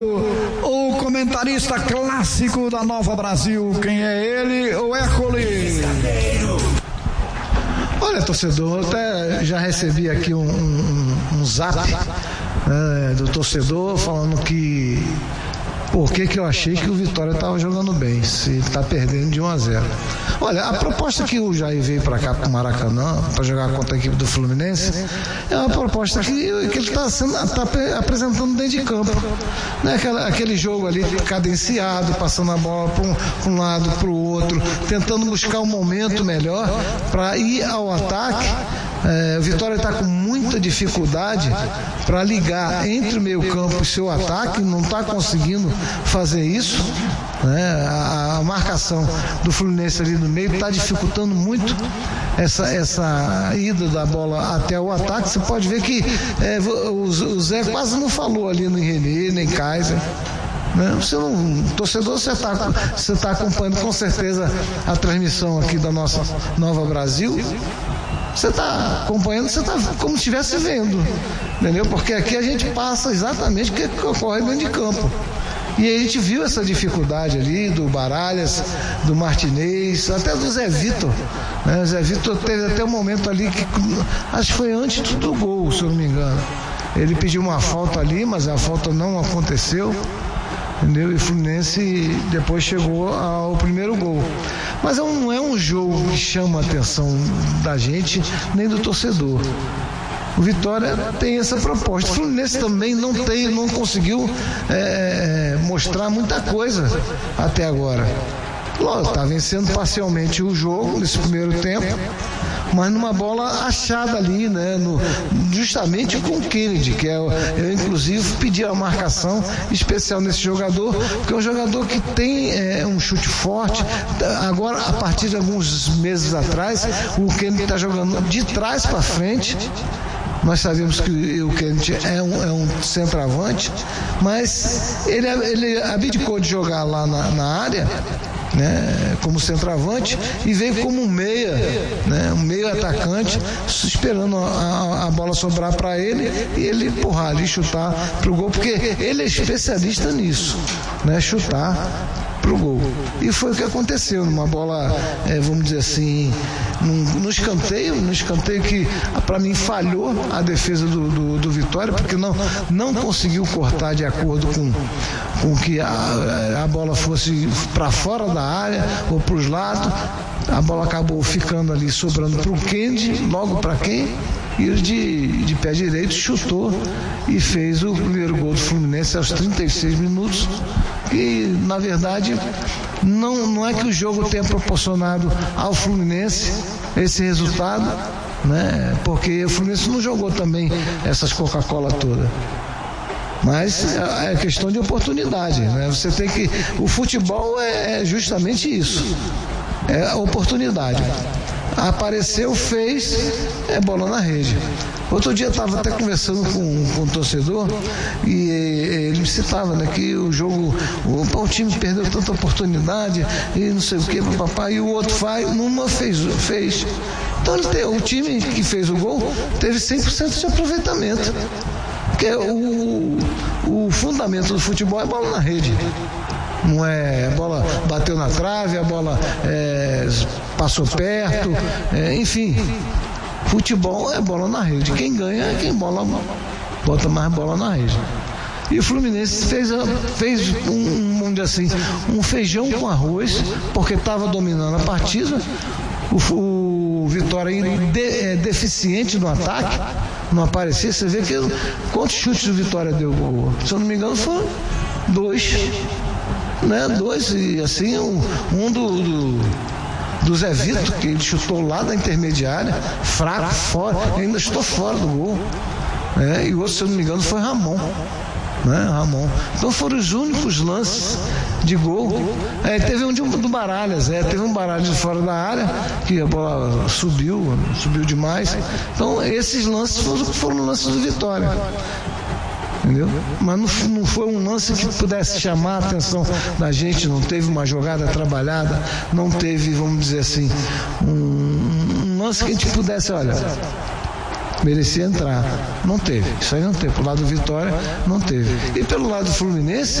O comentarista clássico da Nova Brasil, quem é ele? O Hércules. Olha, torcedor, até já recebi aqui um zap do torcedor falando que por que eu achei que o Vitória estava jogando bem, se está perdendo de 1-0. Olha, a proposta que o Jair veio para cá, para o Maracanã, para jogar contra a equipe do Fluminense, é uma proposta que ele está apresentando dentro de campo. Né? Aquele jogo ali cadenciado, passando a bola para um lado, para o outro, tentando buscar um momento melhor para ir ao ataque. O Vitória está com muita dificuldade para ligar entre o meio campo e seu ataque, não está conseguindo fazer isso, né? A marcação do Fluminense ali no meio está dificultando muito essa ida da bola até o ataque. Você pode ver que o Zé quase não falou ali no René, nem Kaiser. Torcedor, você está acompanhando com certeza a transmissão aqui da nossa Nova Brasil. Você está acompanhando, você está como se estivesse vendo, entendeu? Porque aqui a gente passa exatamente o que ocorre dentro de campo. E a gente viu essa dificuldade ali do Baralhas, do Martinez, até do Zé Vitor. Né? O Zé Vitor teve até um momento ali que acho que foi antes do gol, se eu não me engano. Ele pediu uma falta ali, mas a falta não aconteceu. Entendeu? E o Fluminense depois chegou ao primeiro gol. Mas não é um jogo que chama a atenção da gente, nem do torcedor. O Vitória tem essa proposta. O Fluminense também não conseguiu mostrar muita coisa até agora. Está vencendo parcialmente o jogo nesse primeiro tempo, mas numa bola achada ali, né? Justamente com o Kennedy, que eu inclusive pedi a marcação especial nesse jogador, porque é um jogador que tem um chute forte. Agora, a partir de alguns meses atrás, o Kennedy está jogando de trás para frente. Nós sabemos que o Kennedy é um centroavante, mas ele abdicou de jogar lá na área, né, como centroavante, e veio como um meia, né, um meio atacante, esperando a bola sobrar para ele e ele empurrar ali, chutar pro gol, porque ele é especialista nisso, né, chutar pro gol. E foi o que aconteceu, numa bola, vamos dizer assim, no escanteio que para mim falhou a defesa do Vitória, porque não conseguiu cortar de acordo com que a bola fosse para fora da área ou para os lados. A bola acabou ficando ali, sobrando para o Kennedy, logo para quem? E ele de pé direito chutou e fez o primeiro gol do Fluminense aos 36 minutos. E na verdade não é que o jogo tenha proporcionado ao Fluminense esse resultado, né? Porque o Fluminense não jogou também essas Coca-Cola toda. Mas é questão de oportunidade, né? Você tem que. O futebol é justamente isso. É oportunidade. Apareceu, fez, bola na rede. Outro dia eu estava até conversando com um torcedor e ele me citava, né, que o jogo, o time perdeu tanta oportunidade e não sei o que, papai, e o outro numa fez. Então o time que fez o gol teve 100% de aproveitamento. Porque o fundamento do futebol é bola na rede. Não é, a bola bateu na trave, a bola passou perto, enfim. Futebol é bola na rede. Quem ganha é quem bota mais bola na rede. E o Fluminense fez vamos dizer assim, um feijão com arroz, porque estava dominando a partida. O Vitória deficiente no ataque, não aparecia. Você vê que quantos chutes o Vitória deu? Se eu não me engano, foram 2. Né? 2, e assim, um do Zé Vitor, que ele chutou lá da intermediária, fraco, fora, ainda estou fora do gol. E o outro, se eu não me engano, foi Ramon. Né? Ramon. Então foram os únicos lances de gol. Teve um do Baralhas, teve um Baralhas de fora da área, que a bola subiu demais. Então esses lances foram lances do Vitória. Entendeu? Mas não foi um lance que pudesse chamar a atenção da gente, não teve uma jogada trabalhada, não teve, vamos dizer assim, um lance que a gente pudesse, olha, merecia entrar. Não teve. Isso aí não teve. Pro lado do Vitória, não teve. E pelo lado do Fluminense,